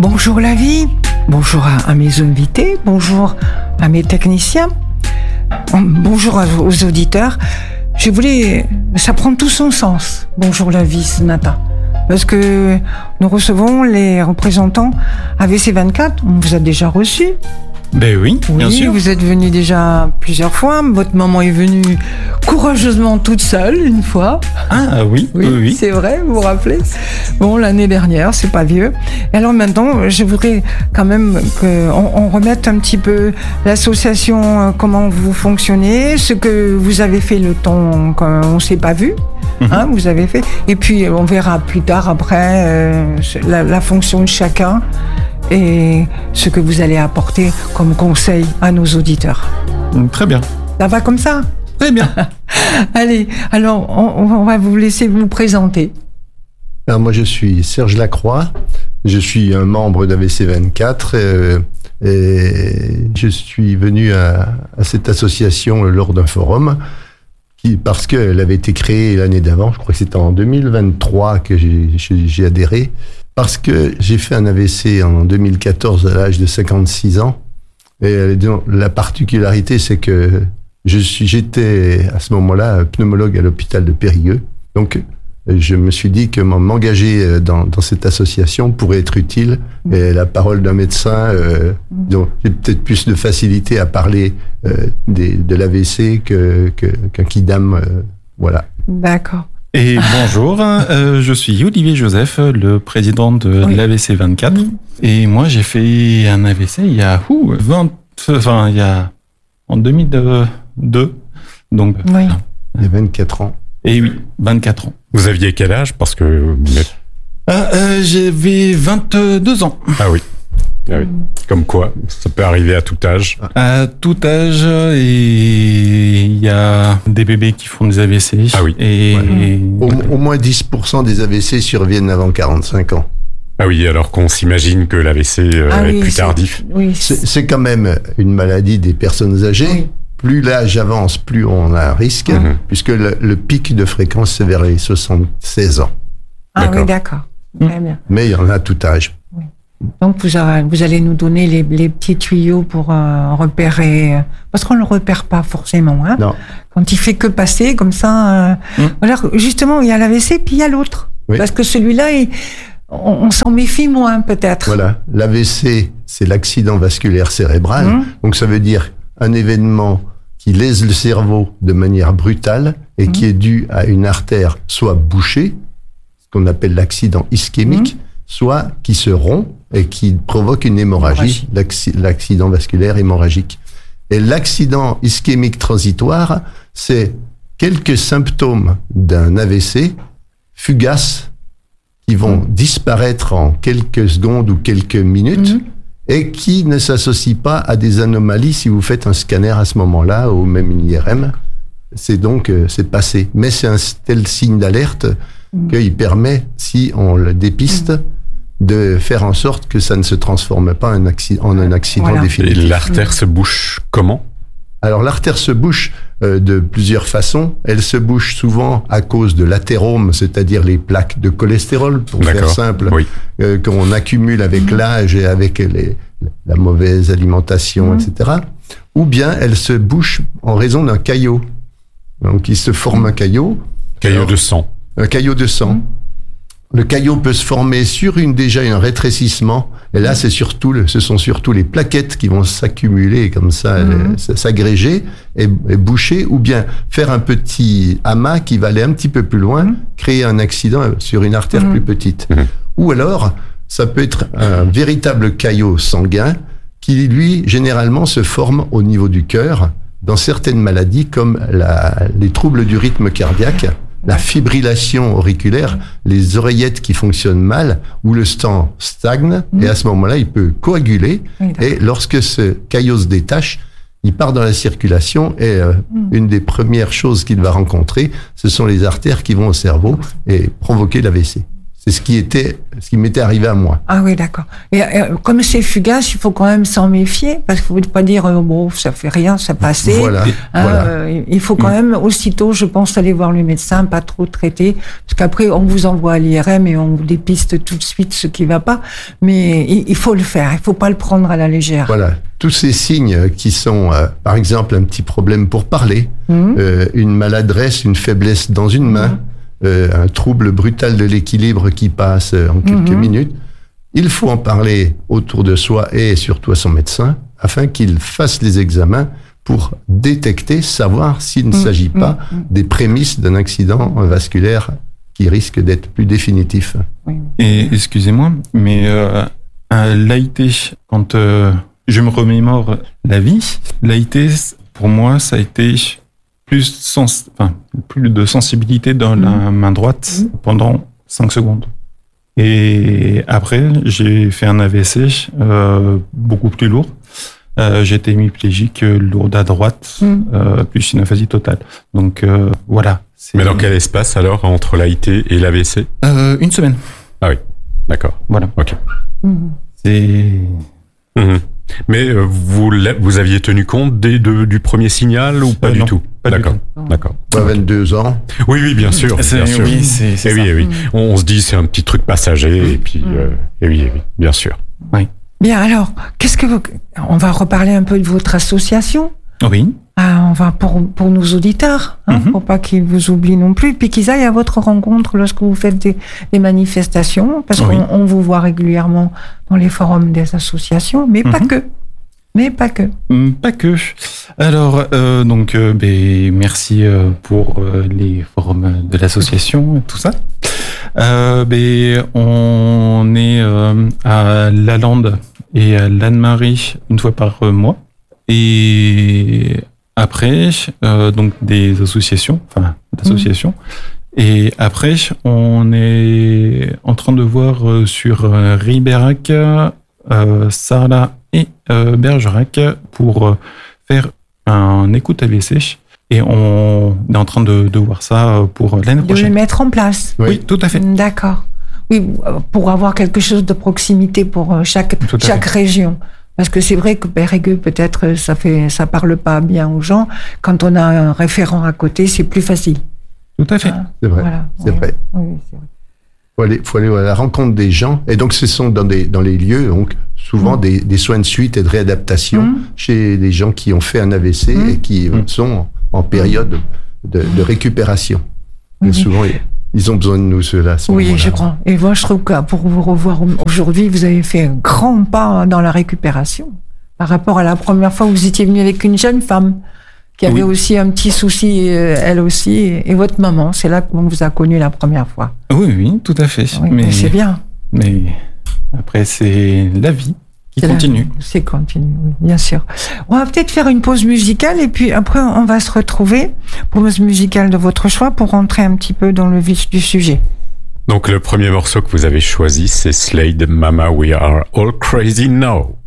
Bonjour la vie, bonjour à mes invités, bonjour à mes techniciens, bonjour aux auditeurs. Ça prend tout son sens, bonjour la vie ce matin. Parce que nous recevons les représentants AVC24, on vous a déjà reçus. Ben oui, bien sûr. Vous êtes venus déjà plusieurs fois. Votre maman est venue courageusement toute seule une fois. Ah oui. C'est vrai, vous vous rappelez ? Bon, l'année dernière, c'est pas vieux. Et alors maintenant, je voudrais quand même qu'on remette un petit peu l'association, comment vous fonctionnez, ce que vous avez fait le temps qu'on s'est pas vu. Vous avez fait. Et puis, on verra plus tard, après, la fonction de chacun. Et ce que vous allez apporter comme conseil à nos auditeurs. Très bien. Ça va comme ça ? Très bien. Allez, alors on va vous laisser vous présenter. Alors moi je suis Serge Lacroix, je suis un membre d'AVC24 et je suis venu à cette association lors d'un forum parce qu'elle avait été créée l'année d'avant, je crois que c'était en 2023 que j'ai adhéré. Parce que j'ai fait un AVC en 2014 à l'âge de 56 ans. Et la particularité, c'est que j'étais à ce moment-là pneumologue à l'hôpital de Périgueux. Donc, je me suis dit que m'engager dans cette association pourrait être utile. Et la parole d'un médecin, donc j'ai peut-être plus de facilité à parler de l'AVC qu'un kidam. Voilà. D'accord. Et bonjour, je suis Olivier Joseph, le président de l'AVC24. Et moi, j'ai fait un AVC il y a en 2002. Donc, il y a 24 ans. Et oui, 24 ans. Vous aviez quel âge ? Parce que j'avais 22 ans. Ah oui. Comme quoi, ça peut arriver à tout âge. À tout âge, et il y a des bébés qui font des AVC. Ah oui. Et au moins 10% des AVC surviennent avant 45 ans. Ah oui, alors qu'on s'imagine que l'AVC est plus tardif. Oui, c'est quand même une maladie des personnes âgées. Oui. Plus l'âge avance, plus on a un risque, puisque le pic de fréquence, c'est vers les 76 ans. Ah oui, d'accord. Très bien. Mais il y en a à tout âge. Oui. Donc vous allez nous donner les petits tuyaux pour repérer, parce qu'on ne le repère pas forcément. Non. Quand il fait que passer comme ça. Alors justement, il y a l'AVC, puis il y a l'autre. Oui. Parce que celui-là, on s'en méfie moins peut-être. Voilà, l'AVC, c'est l'accident vasculaire cérébral. Donc ça veut dire un événement qui lèse le cerveau de manière brutale et qui est dû à une artère soit bouchée, ce qu'on appelle l'accident ischémique, soit qui se rompt et qui provoque une hémorragie. L'accident vasculaire hémorragique. Et l'accident ischémique transitoire, c'est quelques symptômes d'un AVC fugaces qui vont disparaître en quelques secondes ou quelques minutes et qui ne s'associent pas à des anomalies si vous faites un scanner à ce moment-là ou même une IRM. C'est passé. Mais c'est un tel signe d'alerte qu'il permet, si on le dépiste, de faire en sorte que ça ne se transforme pas en un accident définitif. Et l'artère se bouche comment ? Alors l'artère se bouche de plusieurs façons. Elle se bouche souvent à cause de l'athérome, c'est-à-dire les plaques de cholestérol, pour faire simple, qu'on accumule avec l'âge et avec la mauvaise alimentation, etc. Ou bien elle se bouche en raison d'un caillot. Donc il se forme un caillot. De sang. Un caillot de sang. Le caillot peut se former sur déjà un rétrécissement. Et là, ce sont surtout les plaquettes qui vont s'accumuler comme ça, s'agréger et boucher, ou bien faire un petit amas qui va aller un petit peu plus loin, créer un accident sur une artère plus petite. Ou alors, ça peut être un véritable caillot sanguin qui, lui, généralement, se forme au niveau du cœur dans certaines maladies comme les troubles du rythme cardiaque, la fibrillation auriculaire, les oreillettes qui fonctionnent mal, où le sang stagne, et à ce moment-là, il peut coaguler, et lorsque ce caillot se détache, il part dans la circulation, et une des premières choses qu'il va rencontrer, ce sont les artères qui vont au cerveau et provoquer l'AVC. C'est ce qui m'était arrivé à moi. Ah oui, d'accord. Et comme c'est fugace, il faut quand même s'en méfier, parce qu'il ne faut pas dire bon, ça fait rien, ça passait. Voilà. Il faut quand même aussitôt, je pense, aller voir le médecin, pas trop traiter, parce qu'après on vous envoie à l'IRM et on vous dépiste tout de suite ce qui va pas. Mais il faut le faire, il faut pas le prendre à la légère. Voilà. Tous ces signes qui sont, par exemple, un petit problème pour parler, une maladresse, une faiblesse dans une main. Un trouble brutal de l'équilibre qui passe en quelques minutes. Il faut en parler autour de soi et surtout à son médecin afin qu'il fasse les examens pour détecter, savoir s'il ne s'agit pas des prémices d'un accident vasculaire qui risque d'être plus définitif. Et excusez-moi, mais l'AIT, quand je me remémore la vie, l'AIT, pour moi, ça a été plus de sensibilité dans la main droite pendant 5 secondes. Et après, j'ai fait un AVC beaucoup plus lourd. J'ai été hémiplégique, lourde à droite, plus une aphasie totale. Donc voilà. Mais dans quel espace alors entre l'AIT et l'AVC ? 1 semaine. Ah oui, d'accord. Voilà. Ok. C'est... Mais vous aviez tenu compte du premier signal ou pas du tout ? Pas d'accord, du tout. D'accord. 22 ans. Oui, bien sûr. Bien sûr. Oui, c'est ça. Oui. On se dit c'est un petit truc passager et puis oui, bien sûr. Oui. Bien, alors, on va reparler un peu de votre association. Oui. On va pour nos auditeurs, pour pas qu'ils vous oublient non plus, puis qu'ils aillent à votre rencontre lorsque vous faites des manifestations, parce qu'on vous voit régulièrement dans les forums des associations, mais pas que. Pas que. Alors, merci pour les forums de l'association et tout ça. On est à Lalande et à l'Anne-Marie une fois par mois. Et après, donc des associations, Et après, on est en train de voir sur Ribérac, Sarlat et Bergerac pour faire un écoute AVC. Et on est en train de voir ça pour l'année prochaine. De le mettre en place. Oui, tout à fait. D'accord. Oui, pour avoir quelque chose de proximité pour chaque région. Parce que c'est vrai que Périgueux, peut-être, ça parle pas bien aux gens. Quand on a un référent à côté, c'est plus facile. Tout à fait. C'est vrai. Voilà. C'est vrai. Oui, c'est vrai. Faut aller à la rencontre des gens. Et donc, ce sont dans les lieux, donc, souvent des soins de suite et de réadaptation chez des gens qui ont fait un AVC et qui sont en période de récupération. Mais souvent, ils ont besoin de nous, ceux-là. Oui, je crois. Et moi, je trouve que pour vous revoir aujourd'hui, vous avez fait un grand pas dans la récupération par rapport à la première fois où vous étiez venu avec une jeune femme qui avait aussi un petit souci, elle aussi, et votre maman. C'est là qu'on vous a connu la première fois. Oui, tout à fait. Oui, mais c'est bien. Mais après, c'est la vie qui continue. C'est continu, oui, bien sûr. On va peut-être faire une pause musicale et puis après, on va se retrouver, pause musicale de votre choix, pour rentrer un petit peu dans le vif du sujet. Donc, le premier morceau que vous avez choisi, c'est Slade, Mama, We Are All Crazy Now.